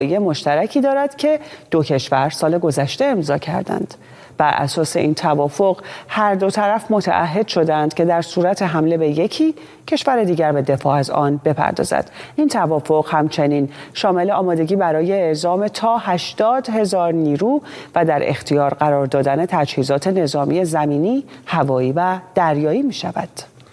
مشترکی دارد که دو کشور سال گذشته امضا کردند. بر اساس این توافق هر دو طرف متعهد شدند که در صورت حمله به یکی کشور دیگر به دفاع از آن بپردازد. این توافق همچنین شامل آمادگی برای اعزام تا 80,000 نیرو و در اختیار قرار دادن تجهیزات نظامی زمینی، هوایی و دریایی می شود.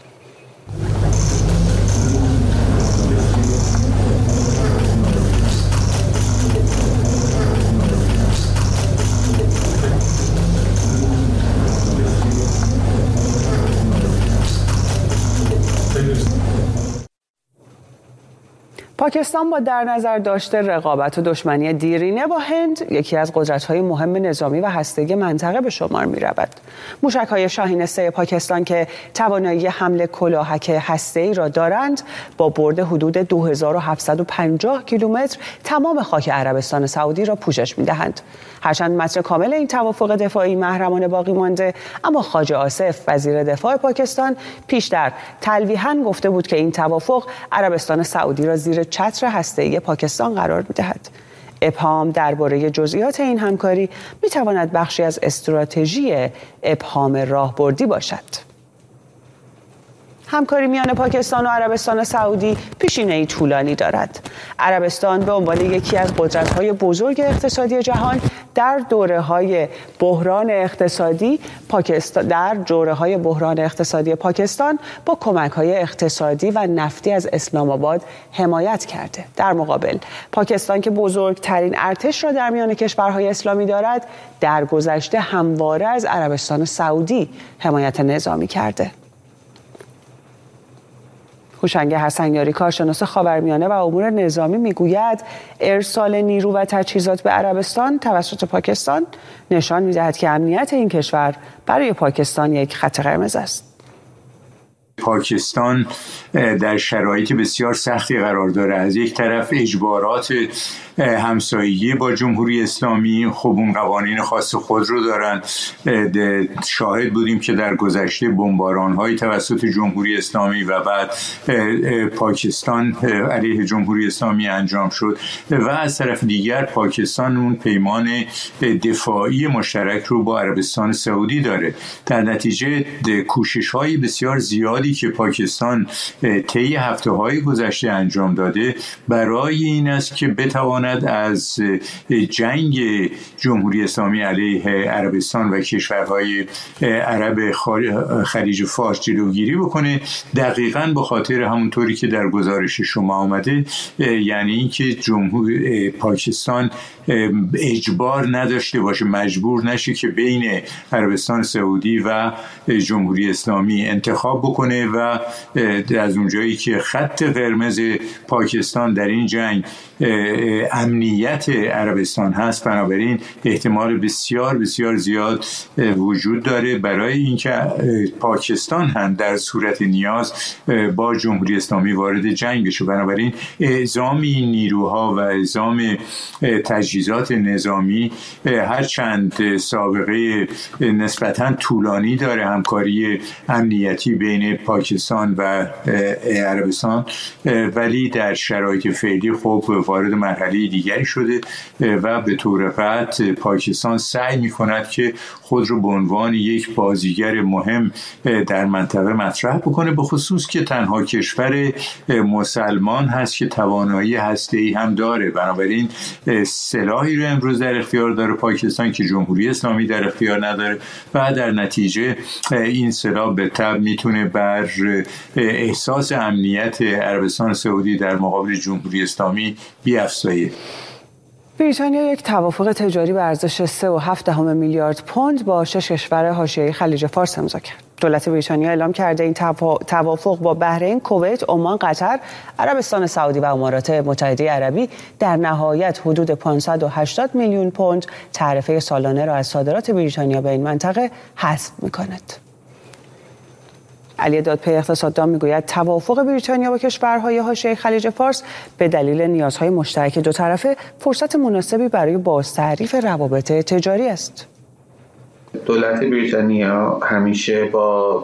پاکستان با در نظر داشته رقابت و دشمنی دیرینه با هند، یکی از قدرت‌های مهم نظامی و هسته‌ای منطقه به شمار می‌رود. موشک‌های شاهین 3 پاکستان که توانایی حمل کلاهک هسته‌ای را دارند، با برد حدود 2750 کیلومتر تمام خاک عربستان سعودی را پوشش می‌دهند. هرچند متن کامل این توافق دفاعی محرمانه باقی مانده، اما خواجه آصف وزیر دفاع پاکستان پیشتر تلویحاً گفته بود که این توافق عربستان سعودی را زیر چتر هسته‌ای پاکستان قرار می‌دهد. ابهام درباره جزئیات این همکاری می‌تواند بخشی از استراتژی ابهام راهبردی باشد. همکاری میان پاکستان و عربستان سعودی پیشینه‌ای طولانی دارد. عربستان به عنوان یکی از قدرت‌های بزرگ اقتصادی جهان در دوره‌های بحران اقتصادی پاکستان با کمک‌های اقتصادی و نفتی از اسلام آباد حمایت کرده. در مقابل پاکستان که بزرگترین ارتش را در میان کشورهای اسلامی دارد، در گذشته همواره از عربستان سعودی حمایت نظامی کرده. هوشنگ حسنیاری کارشناس خاورمیانه و امور نظامی میگوید ارسال نیرو و تجهیزات به عربستان توسط پاکستان نشان می‌دهد که امنیت این کشور برای پاکستان یک خط قرمز است. پاکستان در شرایط بسیار سختی قرار داره. از یک طرف اجبارات همسایگی با جمهوری اسلامی، خب اون قوانین خاص خود رو دارن. شاهد بودیم که در گذشته بمباران‌های توسط جمهوری اسلامی و بعد پاکستان علیه جمهوری اسلامی انجام شد و از طرف دیگر پاکستان اون پیمان دفاعی مشترک رو با عربستان سعودی داره. در نتیجه کوشش‌های بسیار زیادی که پاکستان طی هفته‌های گذشته انجام داده برای این است که بتواند از جنگ جمهوری اسلامی علیه عربستان و کشورهای عرب خلیج فارس جلوگیری بکنه، دقیقاً به خاطر همونطوری که در گزارش شما آمده، یعنی اینکه پاکستان اجبار نداشته باشه، مجبور نشه که بین عربستان سعودی و جمهوری اسلامی انتخاب بکنه و از اونجایی که خط قرمز پاکستان در این جنگ امنیت عربستان هست، بنابراین احتمال بسیار بسیار زیاد وجود داره برای اینکه پاکستان هم در صورت نیاز با جمهوری اسلامی وارد جنگ بشه. بنابراین اعزام این نیروها و اعزام تجهیزات نظامی هرچند سابقه نسبتاً طولانی داره همکاری امنیتی بین پاکستان و عربستان، ولی در شرایط فعلی خب وارد مرحله دیگری شده و به طور قطع پاکستان سعی می‌کند که خود رو به عنوان یک بازیگر مهم در منطقه مطرح بکنه، به خصوص که تنها کشور مسلمان هست که توانایی هسته‌ای هم داره. بنابراین سلاحی رو امروز در اختیار داره پاکستان که جمهوری اسلامی در اختیار نداره و در نتیجه این سلاح به تبع میتونه بر احساس امنیت عربستان سعودی در مقابل جمهوری اسلامی بیفزایه. بریتانیا یک توافق تجاری به ارزش 3.7 میلیارد پوند با 6 کشور حاشیه‌ای خلیج فارس امضا کرد. دولت بریتانیا اعلام کرده این توافق با بحرین، کویت، عمان، قطر، عربستان سعودی و امارات متحده عربی در نهایت حدود 580 میلیون پوند تعرفه سالانه را از صادرات بریتانیا به این منطقه حذف می‌کند. علی دادپی اقتصاددان میگوید توافق بریتانیا با کشورهای حاشیه خلیج فارس به دلیل نیازهای مشترک دو طرفه فرصت مناسبی برای بازتعریف روابط تجاری است. دولت بریتانیا همیشه با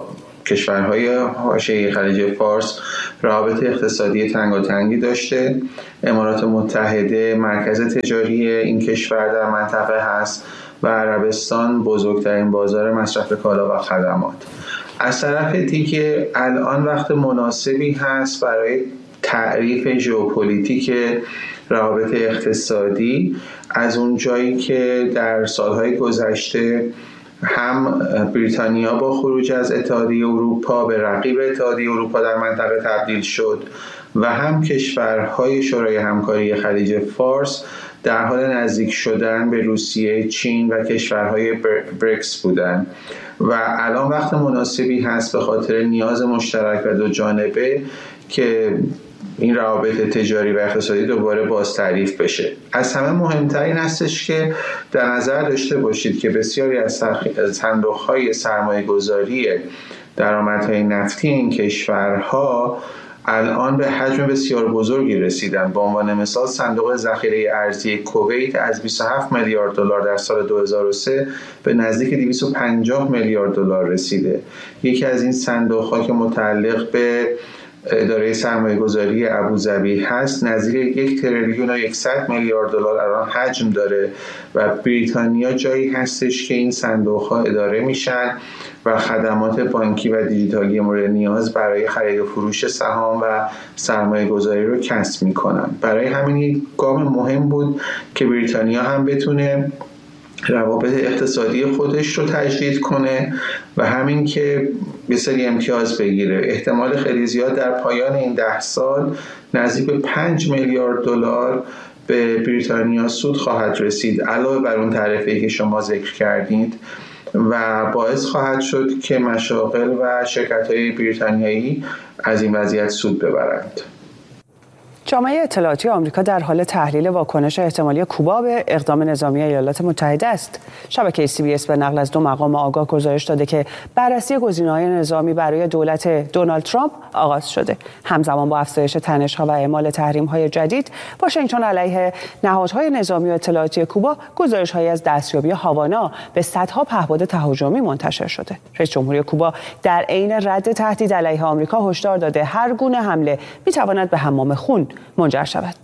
کشورهای حاشیه خلیج فارس روابط اقتصادی تنگاتنگی داشته. امارات متحده مرکز تجاری این کشور در منطقه هست و عربستان بزرگترین بازار مصرف کالا و خدمات. از طرف دیگه الان وقت مناسبی هست برای تعریف ژئوپلیتیک روابط اقتصادی، از اون جایی که در سالهای گذشته هم بریتانیا با خروج از اتحادیه اروپا به رقیب اتحادیه اروپا در منطقه تبدیل شد و هم کشورهای شورای همکاری خلیج فارس در حال نزدیک شدن به روسیه، چین و کشورهای بریکس بودند و الان وقت مناسبی هست به خاطر نیاز مشترک و دو جانبه که این روابط تجاری و اقتصادی دوباره باز تعریف بشه. از همه مهمتر این هستش که در نظر داشته باشید که بسیاری از صندوق‌های سرمایه‌گذاری درآمدهای نفتی این کشورها الان به حجم بسیار بزرگی رسیدن. به عنوان مثال صندوق ذخیره ارزی کویت از 27 میلیارد دلار در سال 2003 به نزدیک 250 میلیارد دلار رسیده. یکی از این صندوق‌ها که متعلق به اداره سرمایه‌گذاری ابوظبی هست نزدیک 1 تریلیون و 100 میلیارد دلار الان حجم داره و بریتانیا جایی هستش که این صندوق‌ها اداره میشن و خدمات بانکی و دیجیتالی مورد نیاز برای خرید و فروش سهام و سرمایه‌گذاری رو کسب میکنن. برای همین یک گام مهم بود که بریتانیا هم بتونه روابط اقتصادی خودش رو تجدید کنه و همین که یه سری امتیاز بگیره. احتمال خیلی زیاد در پایان این 10 سال نزدیک به 5 میلیارد دلار به بریتانیا سود خواهد رسید علاوه بر اون تعرفه‌ای که شما ذکر کردید و باعث خواهد شد که مشاغل و شرکت‌های بریتانیایی از این وضعیت سود ببرند. جامعه اطلاعاتی آمریکا در حال تحلیل واکنش احتمالی کوبا به اقدام نظامی ایالات متحده است. شبکه CBS به نقل از 2 مقام آگاه گزارش داده که بررسی گزینه‌های نظامی برای دولت دونالد ترامپ آغاز شده. همزمان با افزایش تنش‌ها و اعمال تحریم‌های جدید، واشنگتن علیه نهادهای نظامی و اطلاعاتی کوبا گزارش‌هایی از دستیابی هاوانا به صدها پهپاد تهاجمی منتشر شده. رئیس جمهوری کوبا در عین رد تهدید علیه آمریکا هشدار داده هر گونه حمله می‌تواند به حمام خون منجر شود.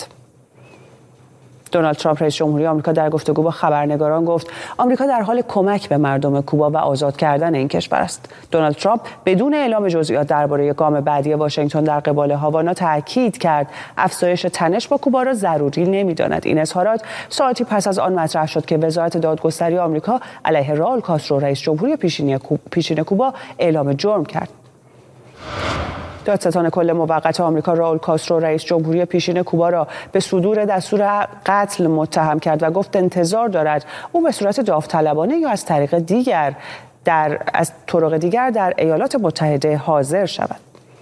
دونالد ترامپ رئیس جمهوری آمریکا در گفتگو با خبرنگاران گفت آمریکا در حال کمک به مردم کوبا و آزاد کردن این کشور است. دونالد ترامپ بدون اعلام جزئیات درباره گام بعدی واشنگتن در قبال هاوانا تاکید کرد افزایش تنش با کوبا را ضروری نمی‌داند. این اظهارات ساعتی پس از آن مطرح شد که وزارت دادگستری آمریکا علیه راول کاسترو رئیس جمهوری پیشین کوبا اعلام جرم کرد. دادستان کل موقت آمریکا راول کاسترو رئیس جمهوری پیشین کوبا را به صدور دستور قتل متهم کرد و گفت انتظار دارد او به صورت داوطلبانه یا از طریق دیگر در ایالات متحده حاضر شود.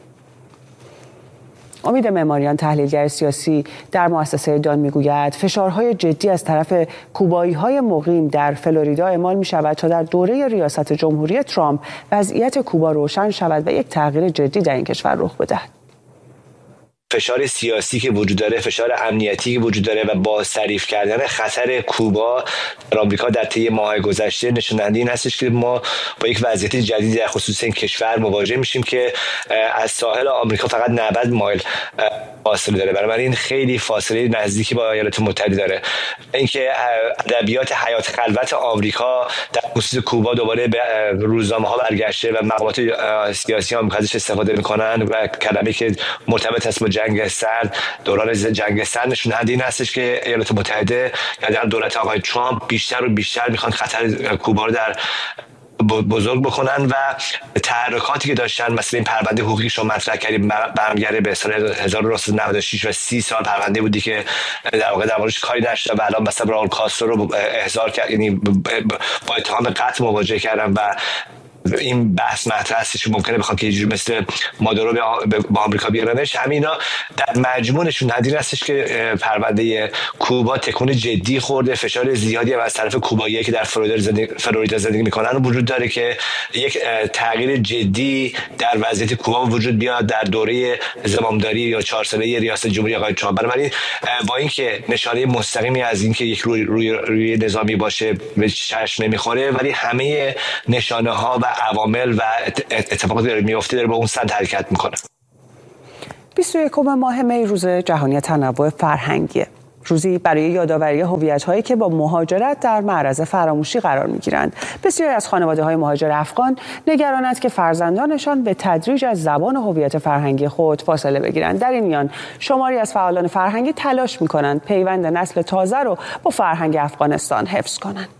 امید معماریان تحلیلگر سیاسی در مؤسسه دان میگوید فشارهای جدی از طرف کوبایی‌های مقیم در فلوریدا اعمال می‌شود تا در دوره ریاست جمهوری ترامپ وضعیت کوبا روشن شود و یک تغییر جدی در این کشور رخ بدهد. فشار سیاسی که وجود داره، فشار امنیتی که وجود داره و با تعریف کردن خطر کوبا در آمریکا در طی ماه گذشته نشون دهنده این هستش که ما با یک وضعیت جدیدی در خصوص این کشور مواجه میشیم که از ساحل آمریکا فقط 90 مایل فاصله داره. بنابراین خیلی فاصله نزدیکی با ایالات متحده داره. اینکه ادبیات حیات خلوت آمریکا در خصوص کوبا دوباره به روزنامه‌ها برگشته و مقامات سیاسی آمریکا ازش استفاده میکنن و کلمه‌ای که مرتبط است با جنگ سرد، دوران جنگ سرد، نشون دهنده این هستش که ایالات متحده یا در دولت آقای ترامپ بیشتر و بیشتر میخوان خطر کوبا رو در بزرگ بکنن و تحرکاتی که داشتن، مثلا این پرونده حقوقی شما مطرح کردیم برمیگرده به سال 1996 و 30 سال پرونده بودی که در واقع دربارش کاری نشده و الان مثلا راول کاسترو رو احضار کرد، یعنی با اتهام قتل مواجه کردن و این بحث مطرح است که ممکنه بخوام که یه جوری مثل مادورو با آمریکا بیارنش. همینا در مجموعشون نادر هستش که پرونده کوبا تکون جدی خورده. فشار زیادی از طرف کوبایی‌ها که در فلوریدا زندگی میکنن وجود داره که یک تغییر جدی در وضعیت کوبا وجود بیاد در دوره زمامداری یا 4 ساله ریاست جمهوری آقای ترامپ. بنابراین با اینکه نشانه مستقیمی از اینکه یک روی نظامی باشه به چشم نمیخوره، ولی همه نشانه ها و عوامل و اتفاقاتی داره میفته داره به اون سمت حرکت میکنه. 21 ماه می روز جهانی تنوع فرهنگیه. روزی برای یادآوری هویت‌هایی که با مهاجرت در معرض فراموشی قرار می‌گیرند. بسیاری از خانواده‌های مهاجر افغان نگرانند که فرزندانشان به تدریج از زبان و هویت فرهنگی خود فاصله بگیرند. در این میان شماری از فعالان فرهنگی تلاش می‌کنند پیوند نسل تازه رو با فرهنگ افغانستان حفظ کنند.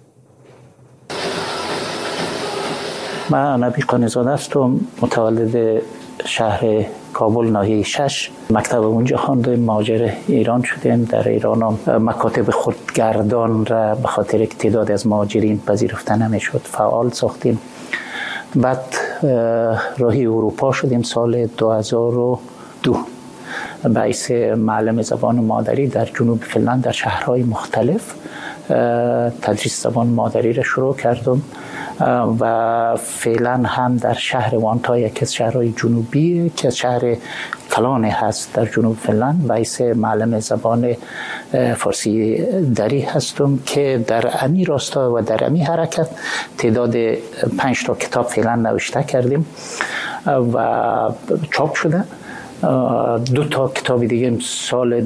من نبی قانی‌زاده هستم، متولد شهر کابل ناحیه 6. مکتب اونجا خواندیم، مهاجر ایران شدیم. در ایران هم مکاتب خودگردان را به خاطر تعداد از مهاجرین پذیرفته نمیشد فعال ساختیم. بعد راهی اروپا شدیم سال 2002 به حیث معلم زبان مادری در جنوب فنلاند در شهرهای مختلف تدریس زبان مادری را شروع کردم و فعلا هم در شهر وانتا، یکی از شهرهای جنوبی که شهر کلان هست در جنوب فنلاند، به حیث معلم زبان فارسی دری هستم که در امی راستا و در امی حرکت تعداد 5 تا کتاب فعلا نوشته کردیم و چاپ شده. 2 تا کتاب دیگه سال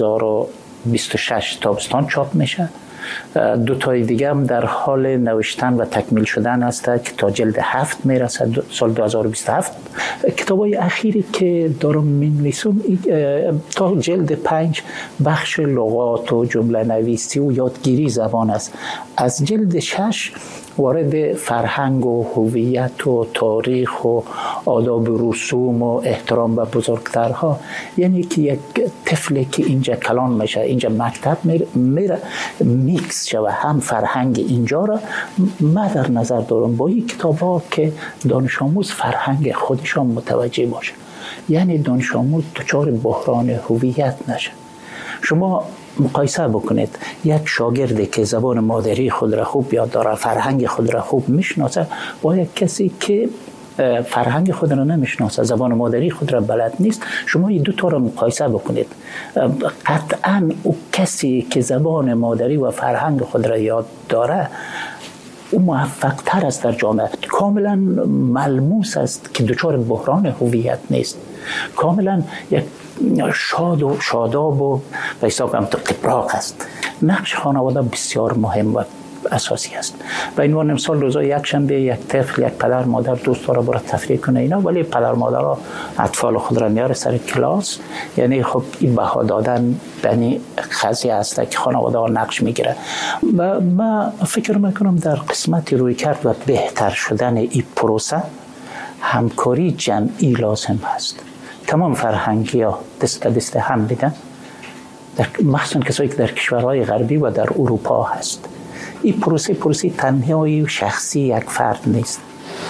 2026 تابستان چاپ میشه. 2 تای دیگه هم در حال نوشتن و تکمیل شدن است که تا جلد 7 میرسه سال 2027. کتابای اخیری که دارم می‌نویسم تا جلد 5 بخش لغات و جمله نویسی و یادگیری زبان است. از جلد 6 وارد فرهنگ و هویت و تاریخ و آداب و رسوم و احترام به بزرگترها، یعنی که یک طفلی که اینجا کلان میشه، اینجا مکتب میره میکس شوه هم فرهنگ اینجا را من در نظر دارم با این کتاب ها که دانش آموز فرهنگ خودشان متوجه باشه، یعنی دانش آموز دچار بحران هویت نشه. شما مقایسه بکنید یک شاگردی که زبان مادری خود را خوب یاد داره، فرهنگ خود را خوب میشناسه، با یک کسی که فرهنگ خود را نمیشناسه، زبان مادری خود را بلد نیست، شما این 2 تا را مقایسه بکنید. قطعا او کسی که زبان مادری و فرهنگ خود را یاد داره او موفق تر است در جامعه. کاملا ملموس است که دچار بحران هویت نیست، کاملا یک شاداب و به حساب هم قبراق است. نقش خانواده بسیار مهم و اساسی است. به عنوان مثال روزای یک شنبه یک طفل، یک پدر مادر دوست داره برای تفریح کنه اینا، ولی پدر مادرها اطفال خود را میاره سر کلاس، یعنی خب این بها دادن بنی قضیه است که خانواده ها نقش میگیره. و من فکر میکنم در قسمت روی کرد و بهتر شدن این پروسه همکاری جمعی لازم است. تمام فرهنگی ها دست به دست هم بدن، مخصوصا کسایی که در کشورهای غربی و در اروپا هست. این پروسه تنهایی و شخصی یک فرد نیست.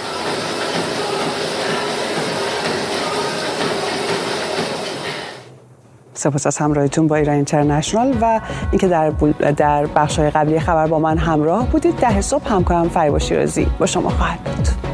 سپاس از همراهیتون با ایران اینترنشنال و اینکه در بخش‌های قبلی خبر با من همراه بودید. 10 صبح همکارم فریبا شیرازی با شما خواهد بود.